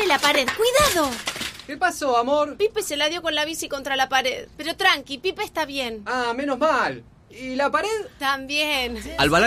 Pipe, la pared. ¡Cuidado! ¿Qué pasó, amor? Pipe se la dio con la bici contra la pared. Pero tranqui, Pipe está bien. Ah, menos mal. ¿Y la pared? También. Al